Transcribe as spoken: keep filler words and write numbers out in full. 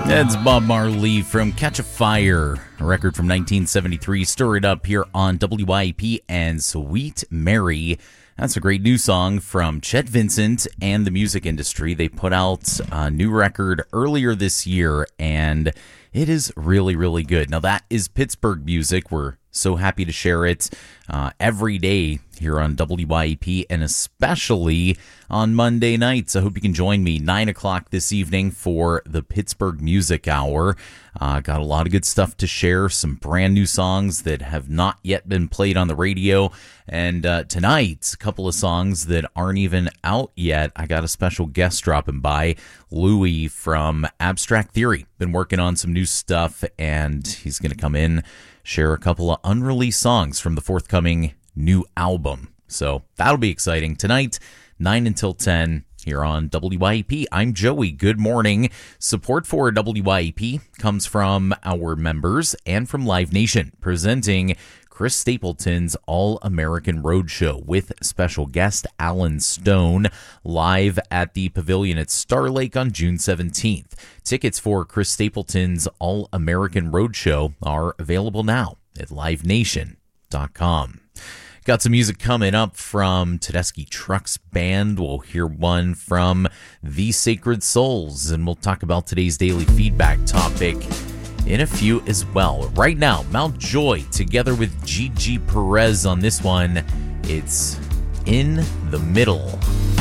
That's Bob Marley from Catch a Fire, a record from nineteen seventy-three, stirred up here on W I P and Sweet Mary. That's a great new song from Chet Vincent and the music industry. They put out a new record earlier this year, and it is really, really good. Now, that is Pittsburgh music. We're so happy to share it uh, every day here on W I E P, and especially on Monday nights. I hope you can join me nine o'clock this evening for the Pittsburgh Music Hour. Uh, got a lot of good stuff to share, some brand new songs that have not yet been played on the radio, and uh, tonight, a couple of songs that aren't even out yet. I got a special guest dropping by, Louie from Abstract Theory. Been working on some new stuff, and he's going to come in, share a couple of unreleased songs from the forthcoming new album. So that'll be exciting. Tonight, nine until ten here on W I E P. I'm Joey. Good morning. Support for W I E P comes from our members and from Live Nation, presenting Chris Stapleton's All-American Roadshow with special guest Alan Stone, live at the Pavilion at Star Lake on June seventeenth. Tickets for Chris Stapleton's All-American Roadshow are available now at live nation dot com. Got some music coming up from Tedeschi Trucks Band. We'll hear one from The Sacred Souls, and we'll talk about today's daily feedback topic in a few as well. Right now, Mount Joy together with Gigi Perez on this one. It's In the Middle.